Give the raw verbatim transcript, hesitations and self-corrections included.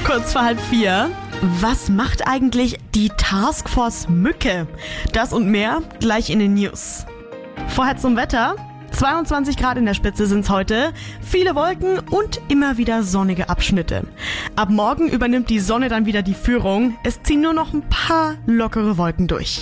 Kurz vor halb vier. Was macht eigentlich die Taskforce Mücke? Das und mehr gleich in den News. Vorher zum Wetter. zweiundzwanzig Grad in der Spitze sind's heute, viele Wolken und immer wieder sonnige Abschnitte. Ab morgen übernimmt die Sonne dann wieder die Führung. Es ziehen nur noch ein paar lockere Wolken durch.